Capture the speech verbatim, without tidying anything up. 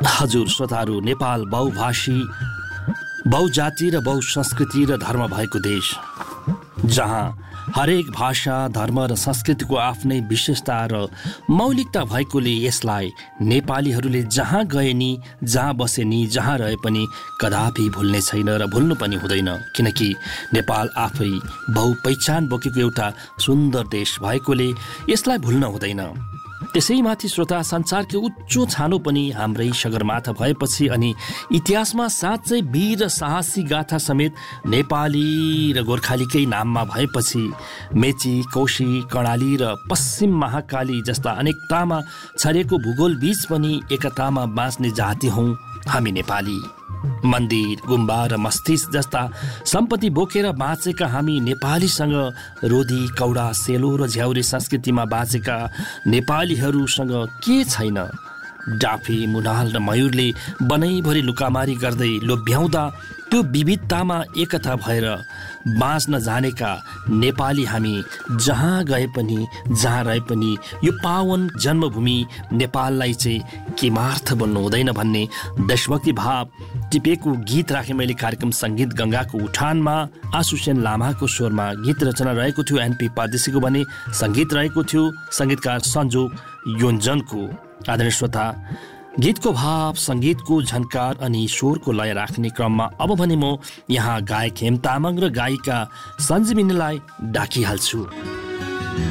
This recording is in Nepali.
हजुर श्रोताहरू, नेपाल बहुभाषी, बहुजाति र बहुसंस्कृति र धर्म भएको देश, जहाँ हरेक भाषा, धर्म र संस्कृतिको आफ्नै विशेषता र मौलिकता भएकोले यसलाई नेपालीहरूले जहाँ गए नि, जहाँ बसे नि, जहाँ रहे पनि कदापि भुल्ने छैन र भुल्नु पनि हुँदैन, किनकि नेपाल आफै बहुपहिचान बोकेको एउटा सुन्दर देश भएकोले यसलाई भुल्न हुँदैन। त्यसैमाथि श्रोता, संसारको उच्चो छानो पनि हाम्रै सगरमाथा भएपछि अनि इतिहासमा साँच्चै वीर र साहसी गाथा समेत नेपाली र गोर्खालीकै नाममा भएपछि मेची, कोशी, कर्णाली र पश्चिम महाकाली जस्ता अनेकतामा छरिएको भूगोल बीच पनि एकतामा बाँच्ने जाति हौं हामी नेपाली। मन्दिर, गुम्बा र मस्जिद जस्ता सम्पत्ति बोकेर बाँचेका हामी नेपालीसँग रोदी, कौडा, सेलो र झ्याउरे संस्कृतिमा बाँचेका नेपालीहरूसँग के छैन? डाफी, मुनाल र मयूरले बनैभरि लुकामारी गर्दै लोभ्याउँदा त्यो विविधतामा एकता भएर बाँच्न जानेका नेपाली हामी जहाँ गए पनि, जहाँ रहे पनि यो पावन जन्मभूमि नेपाललाई चाहिँ केमार्थ बन्नु हुँदैन भन्ने देशभक्ति भाव टिपेको गीत राखेँ मैले कार्यक्रम सङ्गीत गङ्गाको उठानमा। आशुसेन लामाको स्वरमा गीत रचना रहेको थियो, एनपी परदेशीको भने सङ्गीत रहेको थियो सङ्गीतकार सञ्जोग योन्जनको। आदरणीय श्रोता, गीतको भाव, सङ्गीतको झन्कार अनि स्वरको लय राख्ने क्रममा अब भने म यहाँ गायक हेम तामाङ र गायिका सञ्जीवनीलाई डाकिहाल्छु।